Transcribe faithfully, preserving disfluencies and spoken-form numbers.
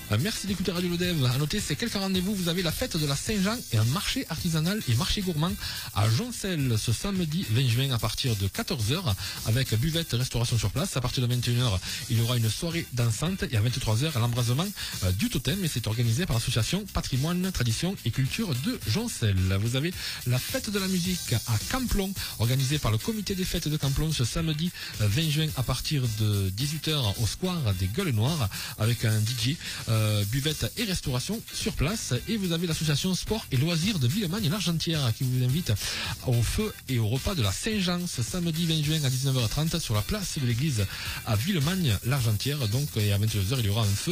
Euh, Merci d'écouter Radio Le Dev. À noter, c'est quelques rendez-vous. Vous avez la fête de la Saint-Jean et un marché artisanal et marché gourmand à Joncel ce samedi vingt juin à partir de quatorze heures avec buvette restauration sur place. À partir de vingt et une heures, il y aura une soirée dansante et à vingt-trois heures, l'embrasement euh, du totem et c'est organisé par l'association Patrimoine, Tradition et Culture de Joncel. Vous avez la fête de la musique à Camplon organisée par le comité des fêtes de Camplon ce samedi euh, vingt juin à partir de dix-huit heures au square des Gueules Noires avec un D J, euh, buvette et restauration sur place. Et vous avez l'association Sport et Loisirs de Villemagne-l'Argentière qui vous invite au feu et au repas de la Saint-Jean ce samedi vingt juin à dix-neuf heures trente sur la place de l'église à Villemagne-l'Argentière. Donc, et à vingt-deux heures, il y aura un feu